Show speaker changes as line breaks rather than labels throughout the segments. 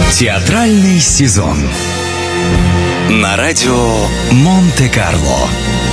Театральный сезон на радио Монте-Карло.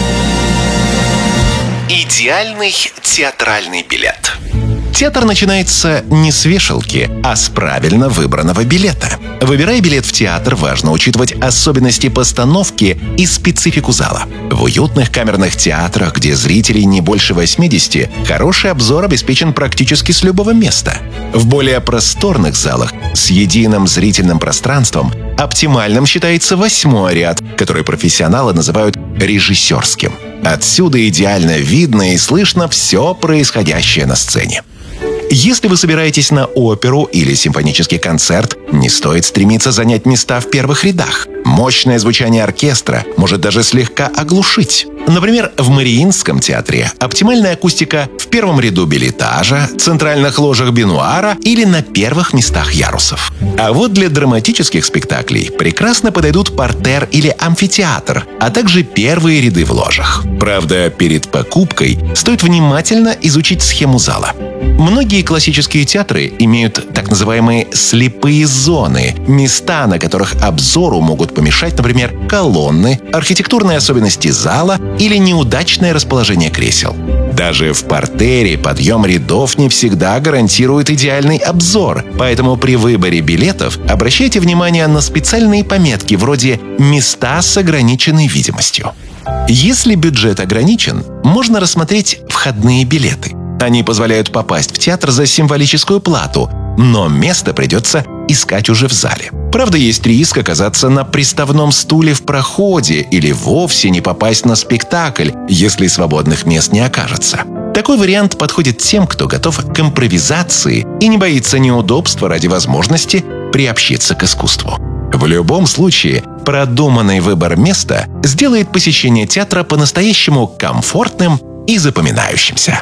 Идеальный театральный билет.
Театр начинается не с вешалки, а с правильно выбранного билета. Выбирая билет в театр, важно учитывать особенности постановки и специфику зала. В уютных камерных театрах, где зрителей не больше 80, хороший обзор обеспечен практически с любого места. В более просторных залах с единым зрительным пространством оптимальным считается 8-й ряд, который профессионалы называют режиссерским. Отсюда идеально видно и слышно все происходящее на сцене. Если вы собираетесь на оперу или симфонический концерт, не стоит стремиться занять места в первых рядах. Мощное звучание оркестра может даже слегка оглушить. Например, в Мариинском театре оптимальная акустика в первом ряду бельэтажа, центральных ложах бенуара или на первых местах ярусов. А вот для драматических спектаклей прекрасно подойдут партер или амфитеатр, а также первые ряды в ложах. Правда, перед покупкой стоит внимательно изучить схему зала. Многие классические театры имеют так называемые слепые зоны, места, на которых обзору могут помешать, например, колонны, архитектурные особенности зала или неудачное расположение кресел. Даже в партере подъем рядов не всегда гарантирует идеальный обзор, поэтому при выборе билетов обращайте внимание на специальные пометки вроде «места с ограниченной видимостью». Если бюджет ограничен, можно рассмотреть входные билеты. Они позволяют попасть в театр за символическую плату, но место придется искать уже в зале. Правда, есть риск оказаться на приставном стуле в проходе или вовсе не попасть на спектакль, если свободных мест не окажется. Такой вариант подходит тем, кто готов к импровизации и не боится неудобства ради возможности приобщиться к искусству. В любом случае, продуманный выбор места сделает посещение театра по-настоящему комфортным и запоминающимся.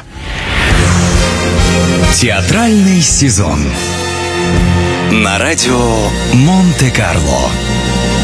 Театральный сезон на радио Монте-Карло.